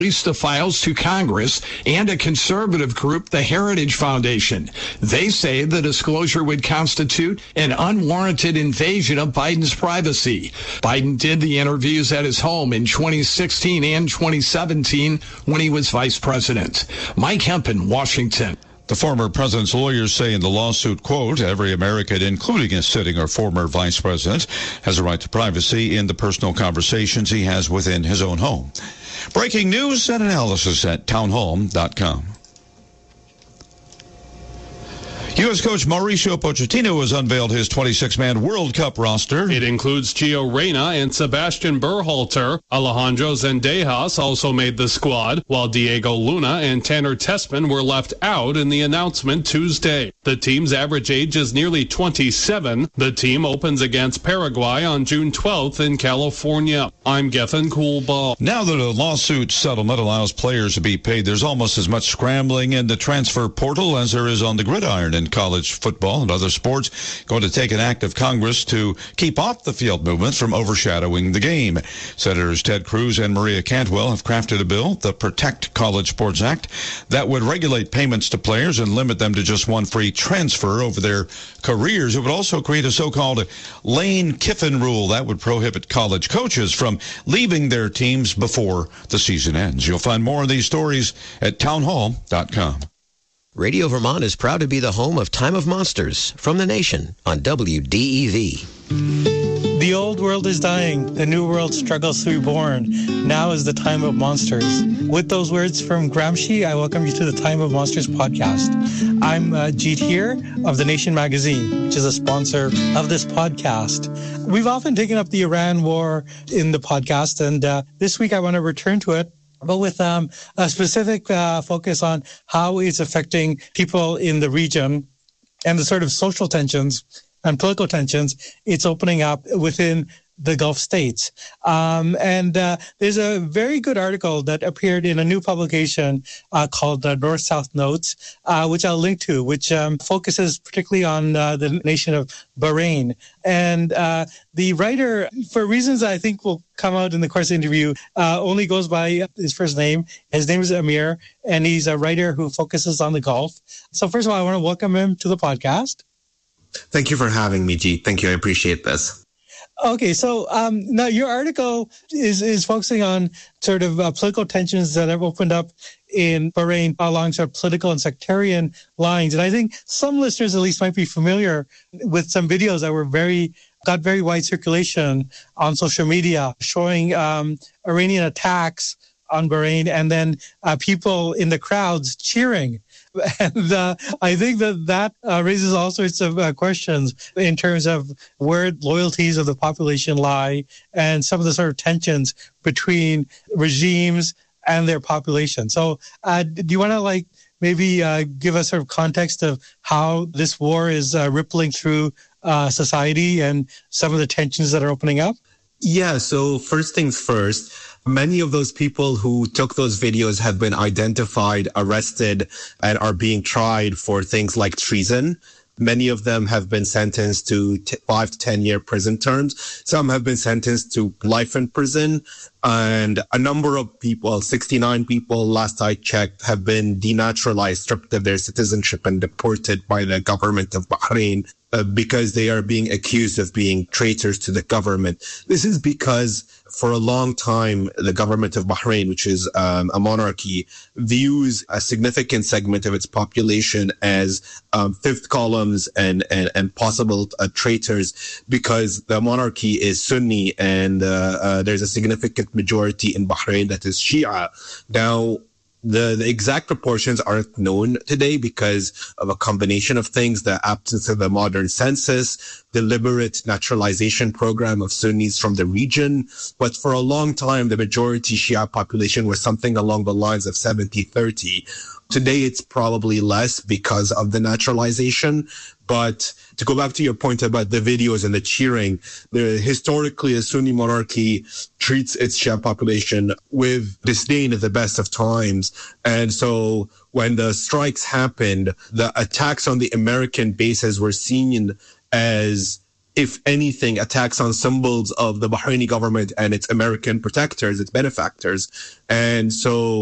released the files to Congress and a conservative group, the Heritage Foundation. They say the disclosure would constitute an unwarranted invasion of Biden's privacy. Biden did the interviews at his home in 2016 and 2017 when he was vice president. Mike Hempen, Washington. The former president's lawyers say in the lawsuit, quote, every American, including a sitting or former vice president, has a right to privacy in the personal conversations he has within his own home. Breaking news and analysis at townhall.com. U.S. coach Mauricio Pochettino has unveiled his 26-man World Cup roster. It includes Gio Reyna and Sebastian Berhalter. Alejandro Zendejas also made the squad, while Diego Luna and Tanner Tessman were left out in the announcement Tuesday. The team's average age is nearly 27. The team opens against Paraguay on June 12th in California. I'm Gethin Coolbaugh. Now that a lawsuit settlement allows players to be paid, there's almost as much scrambling in the transfer portal as there is on the gridiron in college football and other sports. Going to take an act of Congress to keep off the field movements from overshadowing the game. Senators Ted Cruz and Maria Cantwell have crafted a bill, the Protect College Sports Act, that would regulate payments to players and limit them to just one free transfer over their careers. It would also create a so-called Lane Kiffin rule that would prohibit college coaches from leaving their teams before the season ends. You'll find more of these stories at townhall.com. Radio Vermont is proud to be the home of Time of Monsters from the nation on WDEV. The old world is dying. The new world struggles to be born. Now is the time of monsters. With those words from Gramsci, I welcome you to the Time of Monsters podcast. I'm Jeet here of The Nation magazine, which is a sponsor of this podcast. We've often taken up the Iran war in the podcast, and this week I want to return to it, but with a specific focus on how it's affecting people in the region and the sort of social tensions and political tensions it's opening up within the Gulf states. And there's a very good article that appeared in a new publication called North-South Notes, which I'll link to, which focuses particularly on the nation of Bahrain. And the writer, for reasons I think will come out in the course of the interview, only goes by his first name. His name is Amir, and he's a writer who focuses on the Gulf. So first of all, I want to welcome him to the podcast. Thank you for having me, G. Thank you. I appreciate this. Okay, so now your article is focusing on sort of political tensions that have opened up in Bahrain along sort of political and sectarian lines. And I think some listeners at least might be familiar with some videos that got very wide circulation on social media showing Iranian attacks on Bahrain and then people in the crowds cheering. And I think that raises all sorts of questions in terms of where loyalties of the population lie and some of the sort of tensions between regimes and their population. So do you want to maybe give us sort of context of how this war is rippling through society and some of the tensions that are opening up? Yeah, so first things first, many of those people who took those videos have been identified, arrested, and are being tried for things like treason. Many of them have been sentenced to 5 to 10 year prison terms. Some have been sentenced to life in prison. And a number of people, 69 people, last I checked, have been denaturalized, stripped of their citizenship and deported by the government of Bahrain because they are being accused of being traitors to the government. This is because for a long time, the government of Bahrain, which is a monarchy, views a significant segment of its population as fifth columns and possible traitors because the monarchy is Sunni and there's a significant majority in Bahrain that is Shia. Now, the exact proportions aren't known today because of a combination of things, the absence of a modern census, deliberate naturalization program of Sunnis from the region. But for a long time, the majority Shia population was something along the lines of 70-30. Today, it's probably less because of the naturalization. But to go back to your point about the videos and the cheering, historically, the Sunni monarchy treats its Shia population with disdain at the best of times. And so when the strikes happened, the attacks on the American bases were seen as if anything, attacks on symbols of the Bahraini government and its American protectors, its benefactors. And so